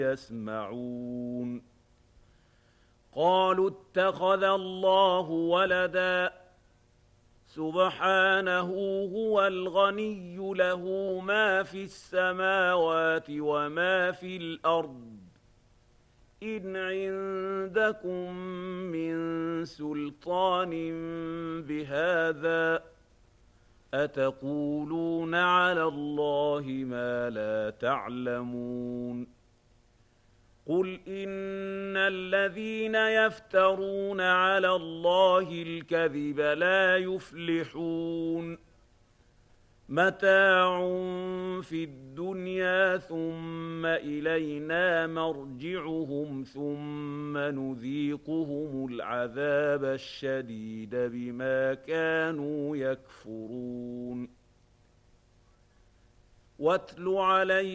يسمعون قالوا اتخذ الله ولدا سبحانه هو الغني له ما في السماوات وما في الأرض إن عندكم من سلطان بهذا أتقولون على الله ما لا تعلمون قل إن الذين يفترون على الله الكذب لا يفلحون متاع في الدنيا ثم إلينا مرجعهم ثم نذيقهم العذاب الشديد بما كانوا يكفرون واتل عليهم